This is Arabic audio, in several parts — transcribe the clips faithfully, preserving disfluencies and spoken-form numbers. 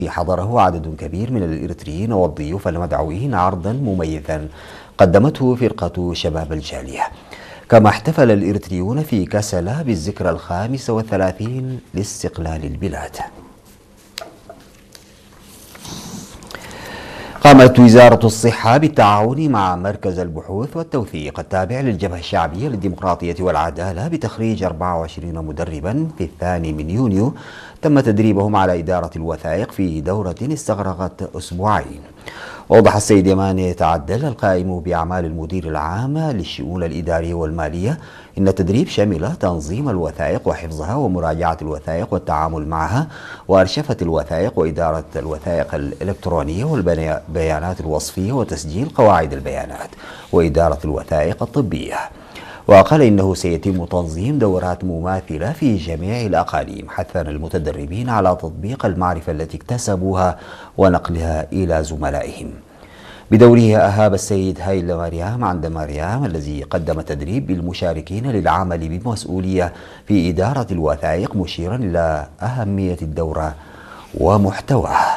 حضره عدد كبير من الإريتريين والضيوف المدعوين عرضا مميزا قدمته فرقة شباب الجالية. كما احتفل الإريتريون في كاسلا بالذكرى الخامس والثلاثين لاستقلال البلاد. قامت وزارة الصحة بالتعاون مع مركز البحوث والتوثيق التابع للجبهة الشعبية للديمقراطية والعدالة بتخريج أربعة وعشرين مدربا في الثاني من يونيو تم تدريبهم على إدارة الوثائق في دورة استغرقت أسبوعين. وأوضح السيد يماني تعدل القائم بأعمال المدير العام للشؤون الإدارية والمالية إن التدريب شمل تنظيم الوثائق وحفظها ومراجعة الوثائق والتعامل معها وأرشفة الوثائق وإدارة الوثائق الإلكترونية والبيانات الوصفية وتسجيل قواعد البيانات وإدارة الوثائق الطبية. وقال إنه سيتم تنظيم دورات مماثلة في جميع الأقاليم حثا المتدربين على تطبيق المعرفة التي اكتسبوها ونقلها إلى زملائهم. بدوره أهاب السيد هايل مريم عند مريم الذي قدم التدريب بالمشاركين للعمل بمسؤولية في إدارة الوثائق مشيرا إلى أهمية الدورة ومحتواها.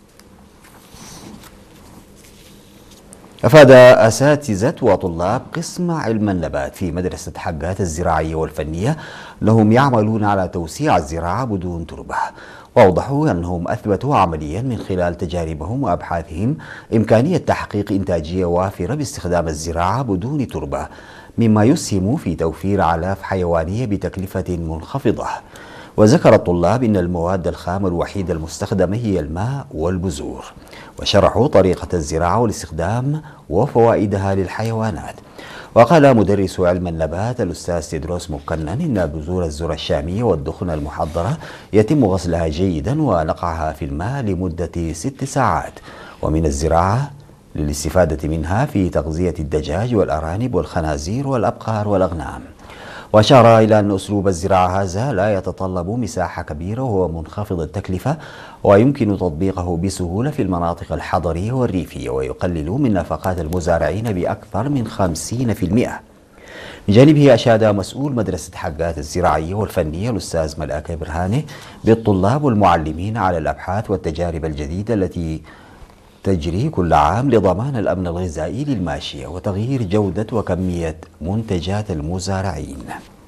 أفاد أساتذة وطلاب قسم علم النبات في مدرسة حقات الزراعية والفنية أنهم يعملون على توسيع الزراعة بدون تربة. وأوضحوا أنهم أثبتوا عمليا من خلال تجاربهم وأبحاثهم إمكانية تحقيق إنتاجية وافرة باستخدام الزراعة بدون تربة، مما يسهم في توفير أعلاف حيوانية بتكلفة منخفضة. وذكر الطلاب أن المواد الخام الوحيدة المستخدمة هي الماء والبذور، وشرحوا طريقة الزراعة والاستخدام وفوائدها للحيوانات. وقال مدرس علم النبات الأستاذ تدروس مكنن إن بذور الذرة الشامية والدخن المحضرة يتم غسلها جيدا ونقعها في الماء لمدة ست ساعات، ومن الزراعة للاستفادة منها في تغذية الدجاج والأرانب والخنازير والأبقار والأغنام. وأشار إلى أن أسلوب الزراعة هذا لا يتطلب مساحة كبيرة وهو منخفض التكلفة ويمكن تطبيقه بسهولة في المناطق الحضرية والريفية ويقلل من نفقات المزارعين بأكثر من خمسين بالمئة. من جانبه أشاد مسؤول مدرسة حقات الزراعية والفنية الأستاذ ملاك برهاني بالطلاب والمعلمين على الأبحاث والتجارب الجديدة التي تجري كل عام لضمان الأمن الغذائي للماشية وتغيير جودة وكمية منتجات المزارعين.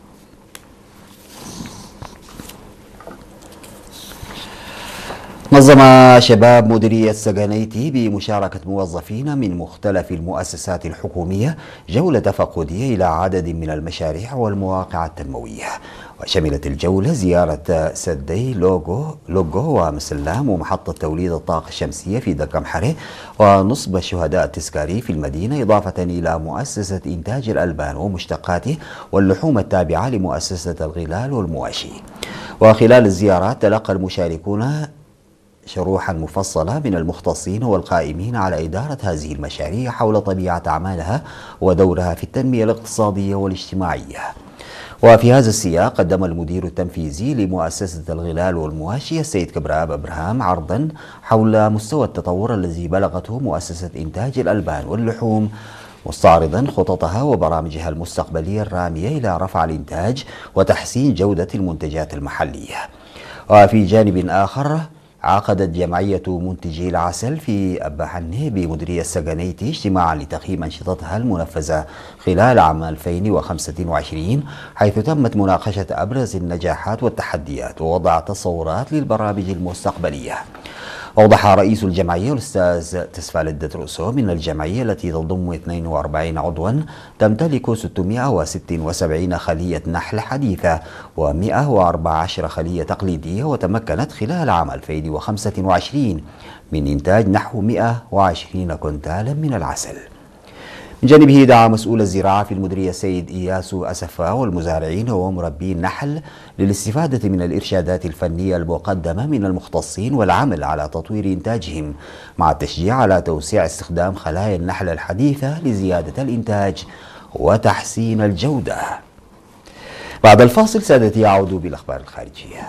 نظم شباب مديرية سجنيتي بمشاركة موظفين من مختلف المؤسسات الحكومية جولة تفقدية إلى عدد من المشاريع والمواقع التنموية، وشملت الجولة زيارة سدي لوغو لوغو ومسلام ومحطة توليد الطاقة الشمسية في دكمحرة ونصب الشهداء التذكاري في المدينة، إضافة إلى مؤسسة إنتاج الألبان ومشتقاته واللحوم التابعة لمؤسسة الغلال والمواشي. وخلال الزيارات تلقى المشاركون شروحا مفصلة من المختصين والقائمين على إدارة هذه المشاريع حول طبيعة أعمالها ودورها في التنمية الاقتصادية والاجتماعية. وفي هذا السياق قدم المدير التنفيذي لمؤسسة الغلال والمواشي السيد كبراب أبراهام عرضا حول مستوى التطور الذي بلغته مؤسسة إنتاج الألبان واللحوم، مستعرضا خططها وبرامجها المستقبلية الرامية إلى رفع الإنتاج وتحسين جودة المنتجات المحلية. وفي جانب آخر عقدت جمعية منتجي العسل في أباحنة بمديرية سجنيتي اجتماعا لتقييم أنشطتها المنفذة خلال عام ألفين وخمسة وعشرين، حيث تمت مناقشة أبرز النجاحات والتحديات ووضع تصورات للبرامج المستقبلية. أوضح رئيس الجمعية الأستاذ تسفال الدتروسو من الجمعية التي تضم اثنين وأربعين عضوا تمتلك ستمائة وستة وسبعين خلية نحل حديثة ومائة وأربعة عشر خلية تقليدية، وتمكنت خلال عام ألفين وخمسة وعشرين من إنتاج نحو مائة وعشرين كنتالا من العسل. من جانبه دعا مسؤول الزراعة في المديرية السيد إياسو أسفا والمزارعين ومربي النحل للاستفادة من الإرشادات الفنية المقدمة من المختصين والعمل على تطوير إنتاجهم، مع التشجيع على توسيع استخدام خلايا النحل الحديثة لزيادة الإنتاج وتحسين الجودة. بعد الفاصل سادتي أعود بالأخبار الخارجية.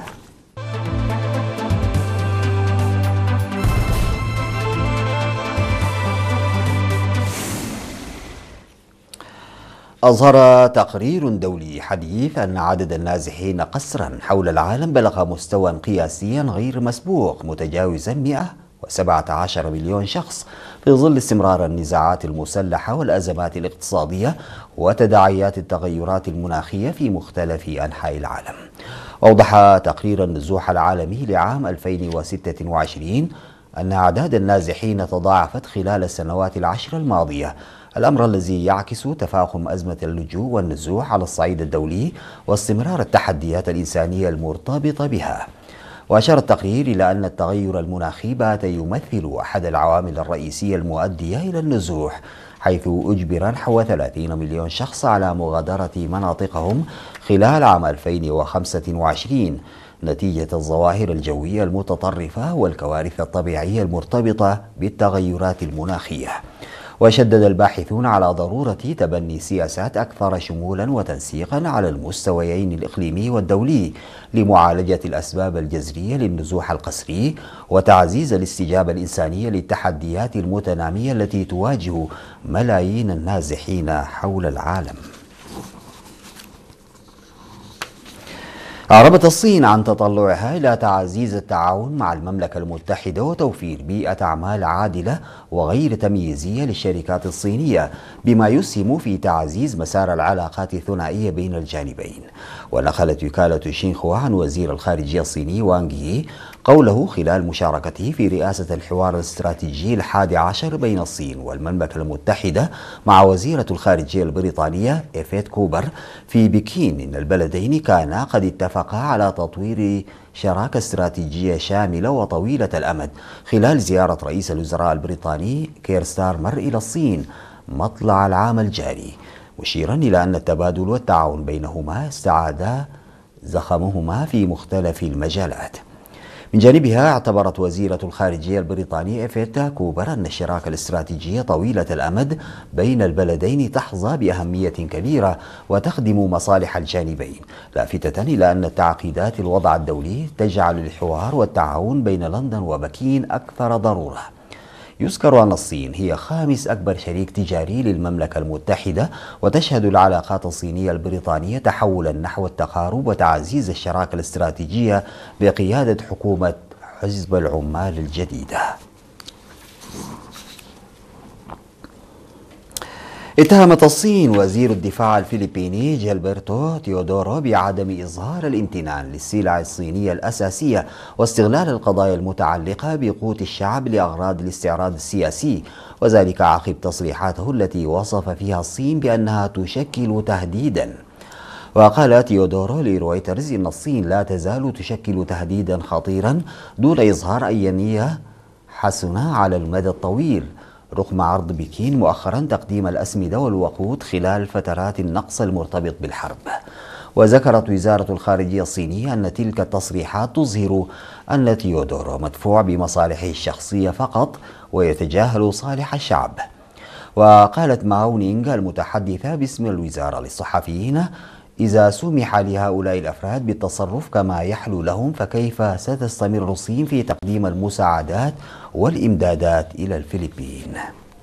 أظهر تقرير دولي حديث أن عدد النازحين قسرا حول العالم بلغ مستوى قياسيا غير مسبوق متجاوزا مئة وسبعة عشر مليون شخص في ظل استمرار النزاعات المسلحة والأزمات الاقتصادية وتداعيات التغيرات المناخية في مختلف أنحاء العالم. أوضح تقرير النزوح العالمي لعام ألفين وستة وعشرين أن أعداد النازحين تضاعفت خلال السنوات العشر الماضية، الأمر الذي يعكس تفاقم أزمة اللجوء والنزوح على الصعيد الدولي واستمرار التحديات الإنسانية المرتبطة بها. وأشار التقرير إلى أن التغير المناخي بات يمثل أحد العوامل الرئيسية المؤدية إلى النزوح، حيث أجبر نحو ثلاثين مليون شخص على مغادرة مناطقهم خلال عام ألفين وخمسة وعشرين نتيجة الظواهر الجوية المتطرفة والكوارث الطبيعية المرتبطة بالتغيرات المناخية. وشدد الباحثون على ضرورة تبني سياسات أكثر شمولا وتنسيقا على المستويين الإقليمي والدولي لمعالجة الأسباب الجذرية للنزوح القسري وتعزيز الاستجابة الإنسانية للتحديات المتنامية التي تواجه ملايين النازحين حول العالم. أعربت الصين عن تطلعها إلى تعزيز التعاون مع المملكة المتحدة وتوفير بيئة أعمال عادلة وغير تمييزية للشركات الصينية، بما يسهم في تعزيز مسار العلاقات الثنائية بين الجانبين. ونقلت وكالة شينخوا عن وزير الخارجية الصيني وانغ يي قوله خلال مشاركته في رئاسة الحوار الاستراتيجي الحادي عشر بين الصين والمملكة المتحدة مع وزيرة الخارجية البريطانية إيفيت كوبر في بكين إن البلدين كانا قد اتفقا على تطوير شراكة استراتيجية شاملة وطويلة الأمد خلال زيارة رئيس الوزراء البريطاني كير ستارمر إلى الصين مطلع العام الجاري، مشيرا إلى أن التبادل والتعاون بينهما استعادا زخمهما في مختلف المجالات. من جانبها اعتبرت وزيرة الخارجية البريطانية إيفيت كوبر أن الشراكة الاستراتيجية طويلة الأمد بين البلدين تحظى بأهمية كبيرة وتخدم مصالح الجانبين، لافتة إلى أن تعقيدات الوضع الدولي تجعل الحوار والتعاون بين لندن وبكين أكثر ضرورة. يذكر أن الصين هي خامس أكبر شريك تجاري للمملكة المتحدة، وتشهد العلاقات الصينية البريطانية تحولا نحو التقارب وتعزيز الشراكة الاستراتيجية بقيادة حكومة حزب العمال الجديدة. اتهمت الصين وزير الدفاع الفلبيني جيلبرتو تيودورو بعدم إظهار الامتنان للسلع الصينية الأساسية واستغلال القضايا المتعلقة بقوت الشعب لأغراض الاستعراض السياسي، وذلك عقب تصريحاته التي وصف فيها الصين بأنها تشكل تهديدا. وقال تيودورو لرويترز إن الصين لا تزال تشكل تهديدا خطيرا دون إظهار أي نية حسنة على المدى الطويل، رغم عرض بكين مؤخرا تقديم الأسمدة والوقود خلال فترات النقص المرتبط بالحرب. وذكرت وزارة الخارجية الصينية أن تلك التصريحات تظهر أن تيودورو مدفوع بمصالحه الشخصية فقط ويتجاهل صالح الشعب. وقالت ماو نينغ المتحدثة باسم الوزارة للصحفيين: إذا سمح لهؤلاء الأفراد بالتصرف كما يحلو لهم فكيف ستستمر الصين في تقديم المساعدات والإمدادات إلى الفلبين؟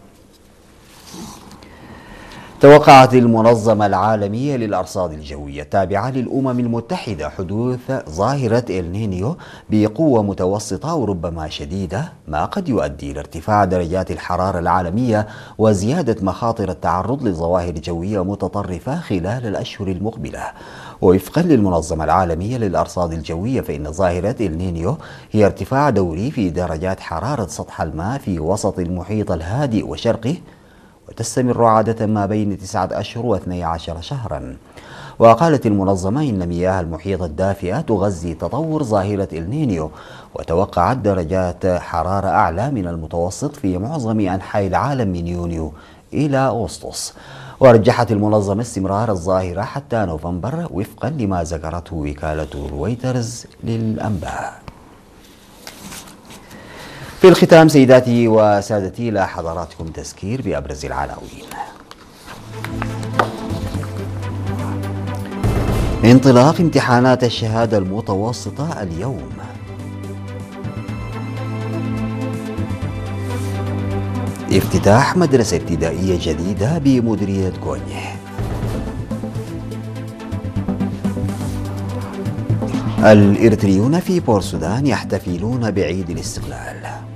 توقعت المنظمة العالمية للأرصاد الجوية التابعة للأمم المتحدة حدوث ظاهرة إلنينيو بقوة متوسطة وربما شديدة، ما قد يؤدي إلى ارتفاع درجات الحرارة العالمية وزيادة مخاطر التعرض لظواهر جوية متطرفة خلال الأشهر المقبلة. ووفقا للمنظمة العالمية للأرصاد الجوية فإن ظاهرة إلنينيو هي ارتفاع دوري في درجات حرارة سطح الماء في وسط المحيط الهادئ وشرقه، وتستمر عادة ما بين تسعة أشهر واثني عشر شهرا. وقالت المنظمة إن مياه المحيط الدافئة تغذي تطور ظاهرة إلنينيو، وتوقعت درجات حرارة أعلى من المتوسط في معظم أنحاء العالم من يونيو إلى أغسطس. ورجحت المنظمة استمرار الظاهرة حتى نوفمبر وفقا لما ذكرته وكالة رويترز للأنباء. في الختام سيداتي وسادتي إلى حضراتكم تذكير بأبرز العناوين. انطلاق امتحانات الشهادة المتوسطة اليوم. افتتاح مدرسة ابتدائية جديدة بمديرية كونيه. الإريتريون في بورسودان يحتفلون بعيد الاستقلال.